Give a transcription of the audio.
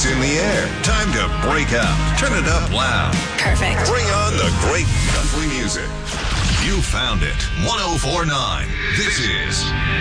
in the air. Time to break out. Turn it up loud. Perfect. Bring on the great country music. You found it. 104.9. This is